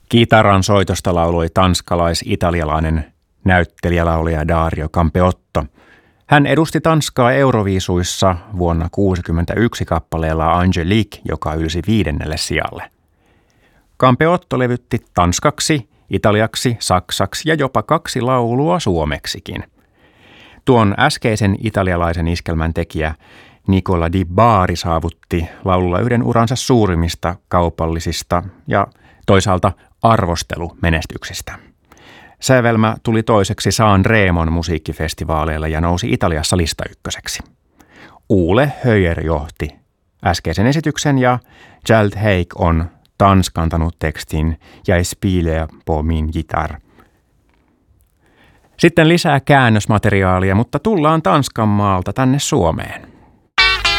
Kitaran soitosta lauloi tanskalais-italialainen näyttelijälaulaja Dario Campeotto. Hän edusti Tanskaa Euroviisuissa vuonna 1961 kappaleella Angelique, joka ylsi 5. sijalle. Campeotto levytti tanskaksi, italiaksi, saksaksi ja jopa 2 laulua suomeksikin. Tuon äskeisen italialaisen iskelmän tekijä Nicola Di Bari saavutti laululla yhden uransa suurimmista kaupallisista ja toisaalta arvostelumenestyksistä. Sävelmä tuli toiseksi Sanremon musiikkifestivaaleilla ja nousi Italiassa listaykköseksi. Ole Höjer johti äskeisen esityksen ja Jalt Heik on tanskantanut tekstin Jag spelar på min gitarr. Sitten lisää käännösmateriaalia, mutta tullaan Tanskan maalta tänne Suomeen.